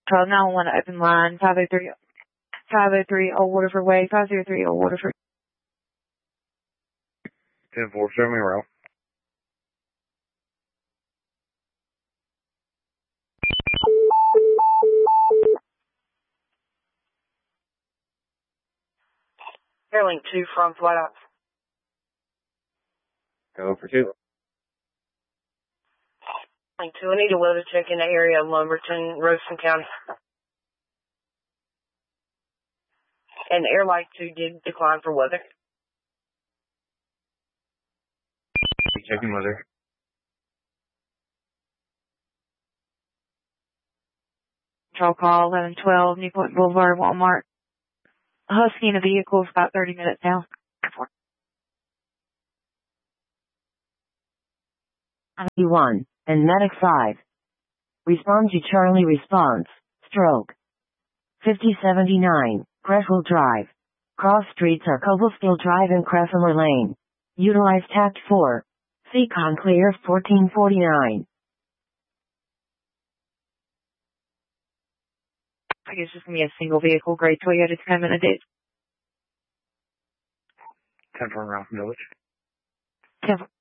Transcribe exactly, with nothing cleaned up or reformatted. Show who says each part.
Speaker 1: twelve nine one open line, five oh three, five oh three Old Waterford Way, five oh three Old Waterford.
Speaker 2: ten four, show me around.
Speaker 3: Airlink two from Flat Ops.
Speaker 2: Go for two.
Speaker 3: Airlink two, I need a weather check in the area of Lumberton, Robeson County. And Airlink two did decline for weather.
Speaker 2: Checking weather.
Speaker 1: Control call eleven twelve, Newport Boulevard, Walmart. Husky in a vehicle is about thirty minutes now.
Speaker 4: one and Medic five. Respond to Charlie response. Stroke. fifty seventy-nine, Crefwell Drive. Cross streets are Cobleskill Drive and Crefwell Lane. Utilize Tact four. Seacon clear fourteen forty-nine.
Speaker 1: I guess it's going to be a single vehicle, gray Toyota ten minute ditch.
Speaker 2: ten four around from Village.
Speaker 1: ten